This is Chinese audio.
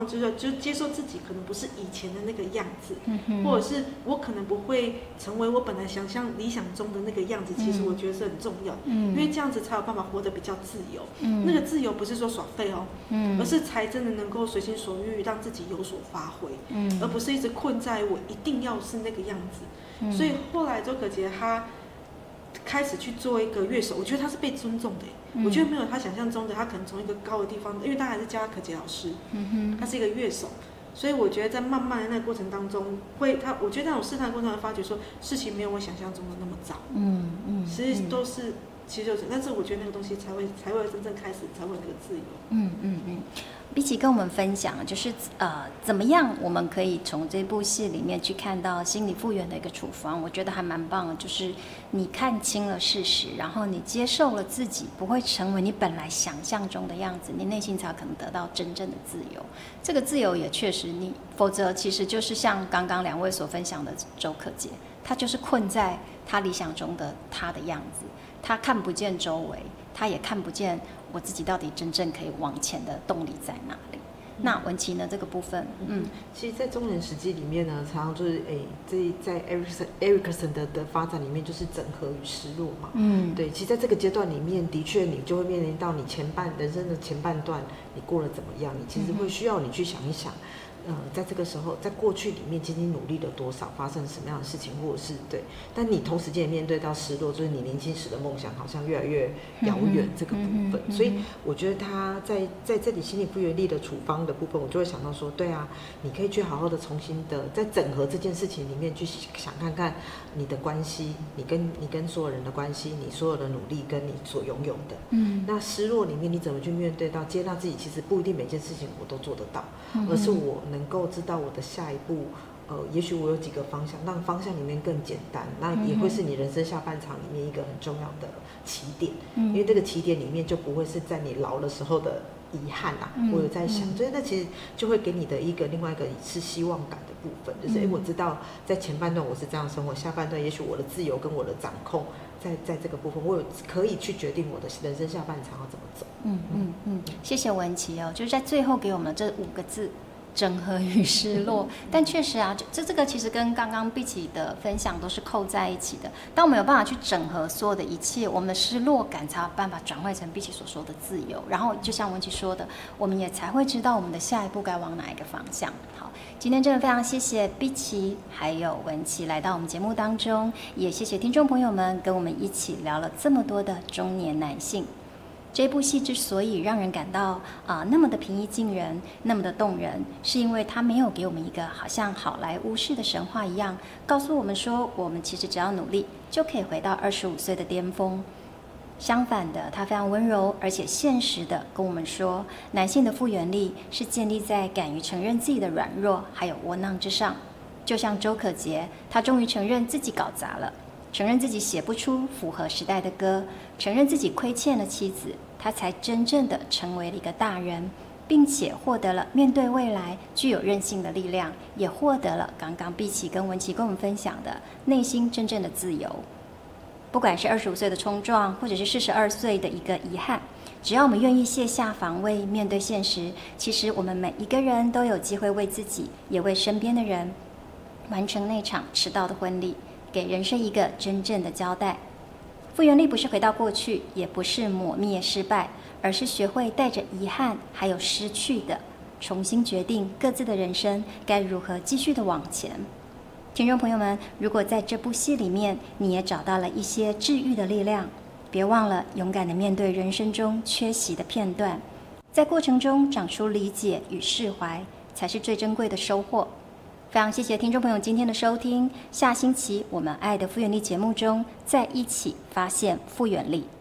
就接受自己可能不是以前的那个样子，或者是我可能不会成为我本来想象理想中的那个样子，其实我觉得是很重要，因为这样子才有办法活得比较自由。那个自由不是说耍废哦，而是才真的能够随心所欲，让自己有所发挥，而不是一直困在我一定要是那个样子。所以后来周可杰他开始去做一个乐手，我觉得他是被尊重的。我觉得没有他想象中的，他可能从一个高的地方，因为他还是叫他可杰老师，他是一个乐手，所以我觉得在慢慢的那个过程当中，我觉得那种试探过程中发觉说，事情没有我想象中的那么糟，其实都是，其实就是，但是我觉得那个东西才会真正开始，才会有那个自由。 比起跟我们分享，就是怎么样我们可以从这部戏里面去看到心理复原的一个处方，我觉得还蛮棒的。就是你看清了事实，然后你接受了自己不会成为你本来想象中的样子，你内心才有可能得到真正的自由。这个自由也确实否则其实就是像刚刚两位所分享的周可杰，他就是困在他理想中的他的样子，他看不见周围，他也看不见我自己到底真正可以往前的动力在哪里。那文琪呢？这个部分， 其实，在中年时期里面呢，常常就是在 Erikson 的发展里面，就是整合与失落嘛。对，其实在这个阶段里面，的确你就会面临到你人生的前半段，你过得怎么样？你其实会需要你去想一想。在这个时候，在过去里面，其实你努力了多少，发生什么样的事情，或者是对，但你同时间也面对到失落，就是你年轻时的梦想好像越来越遥远这个部分。所以我觉得他在这里心理复原力的处方的部分，我就会想到说，对啊，你可以去好好的重新的在整合这件事情里面去想看看你的关系，你跟所有人的关系，你所有的努力跟你所拥有的，那失落里面你怎么去面对到接纳自己？其实不一定每件事情我都做得到，而是我能够知道我的下一步，也许我有几个方向，让方向里面更简单，那也会是你人生下半场里面一个很重要的起点，因为这个起点里面就不会是在你老的时候的遗憾啊，我有在想，所以那其实就会给你的另外一个是希望感的部分，就是我知道在前半段我是这样生活，下半段也许我的自由跟我的掌控，在这个部分，我有可以去决定我的人生下半场要怎么走。 谢谢文琪哦，就是在最后给我们这5个字。整合与失落，但确实啊，这个其实跟刚刚碧琪的分享都是扣在一起的。当我们有办法去整合所有的一切，我们的失落感才有办法转换成碧琪所说的自由。然后就像文琪说的，我们也才会知道我们的下一步该往哪一个方向。好，今天真的非常谢谢碧琪还有文琪来到我们节目当中，也谢谢听众朋友们跟我们一起聊了这么多的中年男性。这部戏之所以让人感到那么的平易近人，那么的动人，是因为它没有给我们一个好像好莱坞式的神话一样，告诉我们说我们其实只要努力就可以回到25岁的巅峰。相反的，它非常温柔而且现实的跟我们说，男性的复原力是建立在敢于承认自己的软弱还有窝囊之上。就像周可杰，他终于承认自己搞砸了，承认自己写不出符合时代的歌，承认自己亏欠了妻子，他才真正的成为了一个大人，并且获得了面对未来具有韧性的力量，也获得了刚刚碧琪跟文琪跟我们分享的内心真正的自由。不管是25岁的冲撞，或者是42岁的一个遗憾，只要我们愿意卸下防卫，面对现实，其实我们每一个人都有机会为自己，也为身边的人完成那场迟到的婚礼，给人生一个真正的交代。复原力不是回到过去，也不是抹灭失败，而是学会带着遗憾还有失去的，重新决定各自的人生该如何继续的往前。听众朋友们，如果在这部戏里面你也找到了一些治愈的力量，别忘了勇敢的面对人生中缺席的片段，在过程中长出理解与释怀，才是最珍贵的收获。非常谢谢听众朋友今天的收听，下星期我们爱的复原力节目中再一起发现复原力。